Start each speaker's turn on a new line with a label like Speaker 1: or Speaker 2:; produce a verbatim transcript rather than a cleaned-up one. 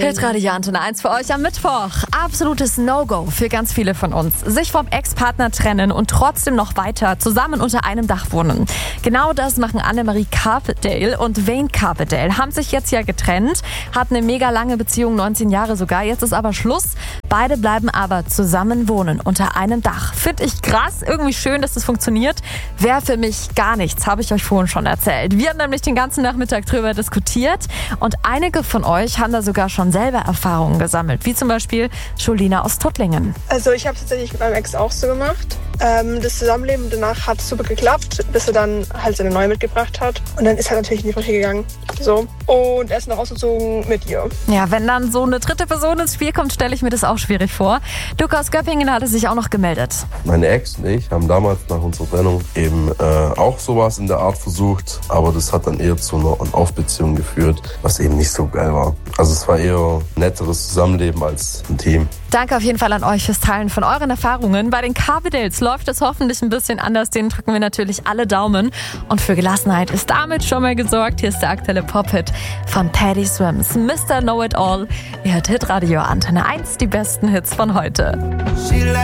Speaker 1: Hitradio Antenne eins für euch am Mittwoch. Absolutes No-Go für ganz viele von uns. Sich vom Ex-Partner trennen und trotzdem noch weiter zusammen unter einem Dach wohnen. Genau das machen Annemarie Carpendale und Wayne Carpendale. Haben sich jetzt ja getrennt, hatten eine mega lange Beziehung, neunzehn Jahre sogar. Jetzt ist aber Schluss. Beide bleiben aber zusammen wohnen unter einem Dach. Finde ich krass, irgendwie schön, dass das funktioniert. Wäre für mich gar nichts, habe ich euch vorhin schon erzählt. Wir haben nämlich den ganzen Nachmittag drüber diskutiert und einige von euch haben da sogar schon selber Erfahrungen gesammelt, wie zum Beispiel Julina aus Tuttlingen.
Speaker 2: Also ich habe es tatsächlich mit meinem Ex auch so gemacht. Ähm, das Zusammenleben danach hat super geklappt, bis er dann halt seine neue mitgebracht hat. Und dann ist er natürlich in die Brüche gegangen. So. Und er ist noch ausgezogen mit ihr.
Speaker 1: Ja, wenn dann so eine dritte Person ins Spiel kommt, stelle ich mir das auch schwierig vor. Lukas aus Göppingen hatte sich auch noch gemeldet.
Speaker 3: Meine Ex und ich haben damals nach unserer Trennung eben äh, auch sowas in der Art versucht, aber das hat dann eher zu einer On-Off-Beziehung geführt, was eben nicht so geil war. Also es war eher ein netteres Zusammenleben als ein Team.
Speaker 1: Danke auf jeden Fall an euch fürs Teilen von euren Erfahrungen. Bei den Carpendales läuft es hoffentlich ein bisschen anders. Denen drücken wir natürlich alle Daumen. Und für Gelassenheit ist damit schon mal gesorgt. Hier ist der aktuelle Pop-Hit von Teddy Swims, Mister Know-It-All. Ihr hört Hitradio Antenne eins, die besten Hits von heute.